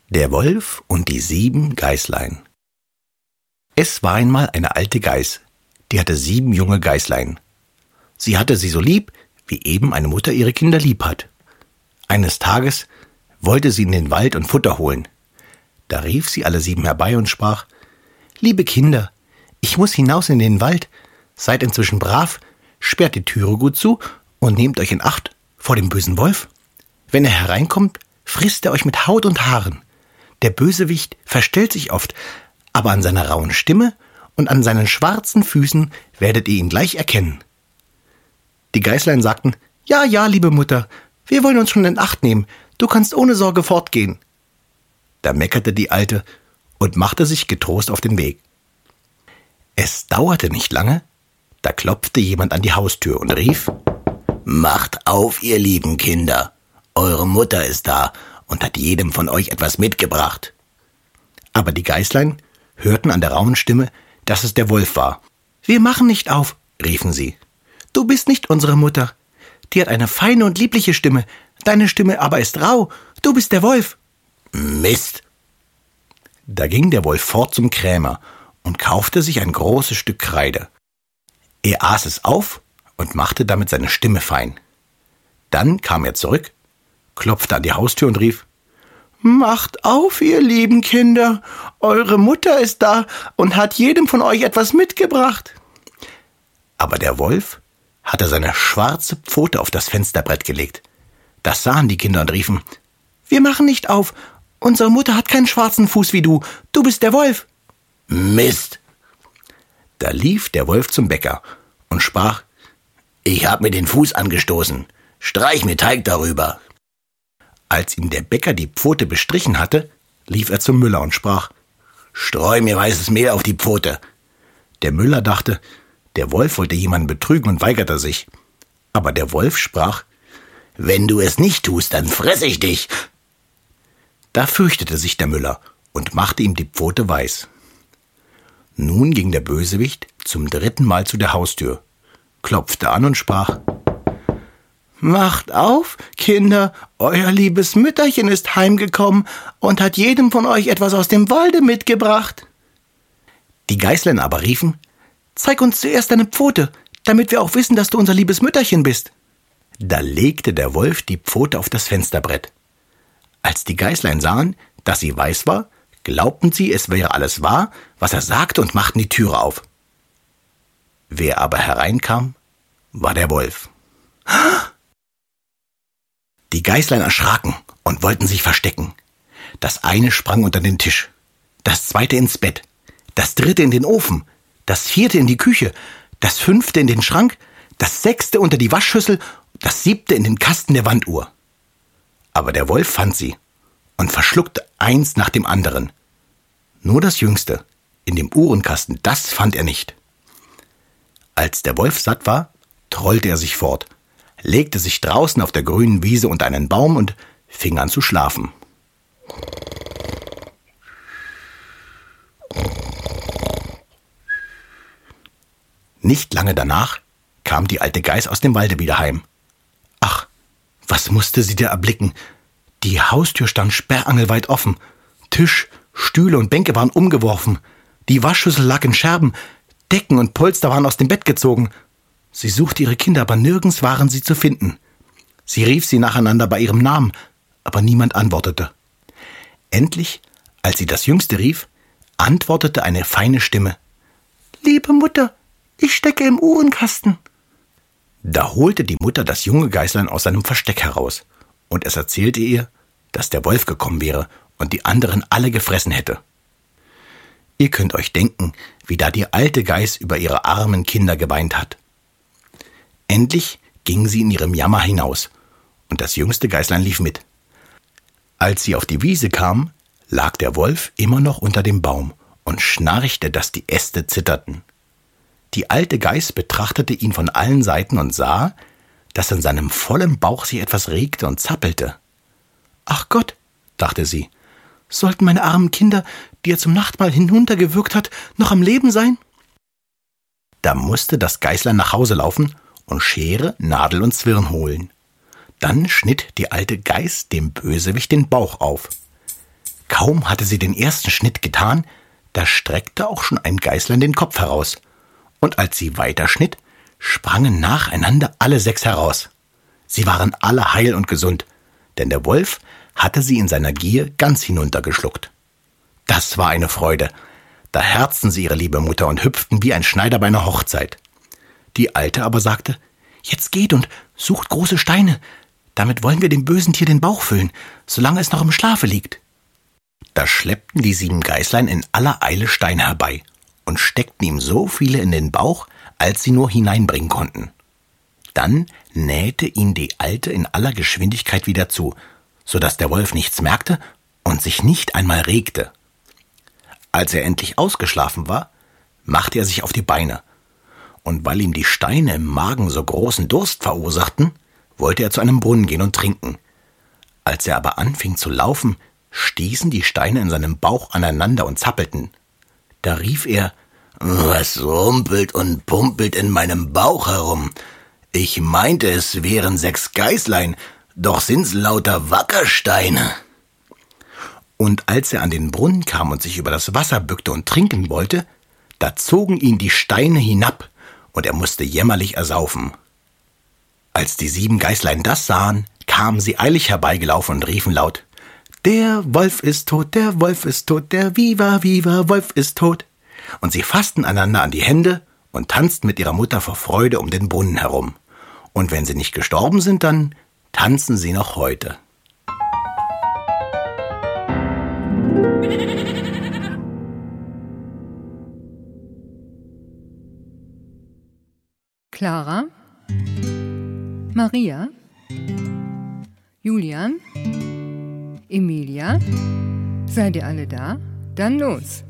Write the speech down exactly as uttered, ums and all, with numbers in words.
Der Wolf und die sieben Geißlein. Es war einmal eine alte Geiß, die hatte sieben junge Geißlein. Sie hatte sie so lieb, wie eben eine Mutter ihre Kinder lieb hat. Eines Tages wollte sie in den Wald und Futter holen. Da rief sie alle sieben herbei und sprach: »Liebe Kinder, ich muss hinaus in den Wald. Seid inzwischen brav, sperrt die Türe gut zu und nehmt euch in Acht vor dem bösen Wolf. Wenn er hereinkommt, frisst er euch mit Haut und Haaren. Der Bösewicht verstellt sich oft, aber an seiner rauen Stimme und an seinen schwarzen Füßen werdet ihr ihn gleich erkennen.« Die Geißlein sagten: »Ja, ja, liebe Mutter, wir wollen uns schon in Acht nehmen. Du kannst ohne Sorge fortgehen.« Da meckerte die Alte und machte sich getrost auf den Weg. Es dauerte nicht lange, da klopfte jemand an die Haustür und rief: »Macht auf, ihr lieben Kinder, eure Mutter ist da und hat jedem von euch etwas mitgebracht.« Aber die Geißlein hörten an der rauen Stimme, dass es der Wolf war. »Wir machen nicht auf«, riefen sie. »Du bist nicht unsere Mutter. Die hat eine feine und liebliche Stimme, deine Stimme aber ist rau. Du bist der Wolf.« »Mist!« Da ging der Wolf fort zum Krämer und kaufte sich ein großes Stück Kreide. Er aß es auf und machte damit seine Stimme fein. Dann kam er zurück, klopfte an die Haustür und rief: »Macht auf, ihr lieben Kinder, eure Mutter ist da und hat jedem von euch etwas mitgebracht.« Aber der Wolf hatte seine schwarze Pfote auf das Fensterbrett gelegt. Das sahen die Kinder und riefen: »Wir machen nicht auf, unsere Mutter hat keinen schwarzen Fuß wie du, du bist der Wolf.« »Mist!« Da lief der Wolf zum Bäcker und sprach: »Ich hab mir den Fuß angestoßen, streich mir Teig darüber.« Als ihm der Bäcker die Pfote bestrichen hatte, lief er zum Müller und sprach: »Streu mir weißes Mehl auf die Pfote.« Der Müller dachte, der Wolf wollte jemanden betrügen und weigerte sich. Aber der Wolf sprach: »Wenn du es nicht tust, dann fress ich dich.« Da fürchtete sich der Müller und machte ihm die Pfote weiß. Nun ging der Bösewicht zum dritten Mal zu der Haustür, klopfte an und sprach: »Macht auf, Kinder, euer liebes Mütterchen ist heimgekommen und hat jedem von euch etwas aus dem Walde mitgebracht.« Die Geißlein aber riefen: »Zeig uns zuerst deine Pfote, damit wir auch wissen, dass du unser liebes Mütterchen bist.« Da legte der Wolf die Pfote auf das Fensterbrett. Als die Geißlein sahen, dass sie weiß war, glaubten sie, es wäre alles wahr, was er sagte, und machten die Türe auf. Wer aber hereinkam, war der Wolf. Die Geißlein erschraken und wollten sich verstecken. Das eine sprang unter den Tisch, das zweite ins Bett, das dritte in den Ofen, das vierte in die Küche, das fünfte in den Schrank, das sechste unter die Waschschüssel, das siebte in den Kasten der Wanduhr. Aber der Wolf fand sie und verschluckte eins nach dem anderen. Nur das jüngste, in dem Uhrenkasten, das fand er nicht. Als der Wolf satt war, trollte er sich fort, legte sich draußen auf der grünen Wiese unter einen Baum und fing an zu schlafen. Nicht lange danach kam die alte Geiß aus dem Walde wieder heim. Ach, was musste sie da erblicken? Die Haustür stand sperrangelweit offen. Tisch, Stühle und Bänke waren umgeworfen. Die Waschschüssel lag in Scherben. Decken und Polster waren aus dem Bett gezogen. Sie suchte ihre Kinder, aber nirgends waren sie zu finden. Sie rief sie nacheinander bei ihrem Namen, aber niemand antwortete. Endlich, als sie das Jüngste rief, antwortete eine feine Stimme: »Liebe Mutter, ich stecke im Uhrenkasten.« Da holte die Mutter das junge Geißlein aus seinem Versteck heraus, und es erzählte ihr, dass der Wolf gekommen wäre und die anderen alle gefressen hätte. Ihr könnt euch denken, wie da die alte Geiß über ihre armen Kinder geweint hat. Endlich ging sie in ihrem Jammer hinaus, und das jüngste Geißlein lief mit. Als sie auf die Wiese kam, lag der Wolf immer noch unter dem Baum und schnarchte, dass die Äste zitterten. Die alte Geiß betrachtete ihn von allen Seiten und sah, dass in seinem vollen Bauch sich etwas regte und zappelte. »Ach Gott«, dachte sie, »sollten meine armen Kinder, die er zum Nachtmahl hinuntergewürgt hat, noch am Leben sein?« Da musste das Geißlein nach Hause laufen und Schere, Nadel und Zwirn holen. Dann schnitt die alte Geiß dem Bösewicht den Bauch auf. Kaum hatte sie den ersten Schnitt getan, da streckte auch schon ein Geißlein den Kopf heraus. Und als sie weiterschnitt, sprangen nacheinander alle sechs heraus. Sie waren alle heil und gesund, denn der Wolf hatte sie in seiner Gier ganz hinuntergeschluckt. Das war eine Freude. Da herzten sie ihre liebe Mutter und hüpften wie ein Schneider bei einer Hochzeit. Die Alte aber sagte: »Jetzt geht und sucht große Steine. Damit wollen wir dem bösen Tier den Bauch füllen, solange es noch im Schlafe liegt.« Da schleppten die sieben Geißlein in aller Eile Steine herbei und steckten ihm so viele in den Bauch, als sie nur hineinbringen konnten. Dann nähte ihn die Alte in aller Geschwindigkeit wieder zu, so dass der Wolf nichts merkte und sich nicht einmal regte. Als er endlich ausgeschlafen war, machte er sich auf die Beine, und weil ihm die Steine im Magen so großen Durst verursachten, wollte er zu einem Brunnen gehen und trinken. Als er aber anfing zu laufen, stießen die Steine in seinem Bauch aneinander und zappelten. Da rief er: »Was rumpelt und pumpelt in meinem Bauch herum? Ich meinte, es wären sechs Geißlein, doch sind's lauter Wackersteine.« Und als er an den Brunnen kam und sich über das Wasser bückte und trinken wollte, da zogen ihn die Steine hinab, und er musste jämmerlich ersaufen. Als die sieben Geißlein das sahen, kamen sie eilig herbeigelaufen und riefen laut: »Der Wolf ist tot, der Wolf ist tot, der Viva, Viva, Wolf ist tot.« Und sie fassten einander an die Hände und tanzten mit ihrer Mutter vor Freude um den Brunnen herum. Und wenn sie nicht gestorben sind, dann tanzen sie noch heute. Clara, Maria, Julian, Emilia, seid ihr alle da? Dann los!